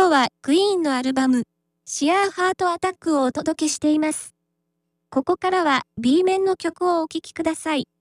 今日はクイーンのアルバム、シアーハートアタックをお届けしています。ここからは B 面の曲をお聴きください。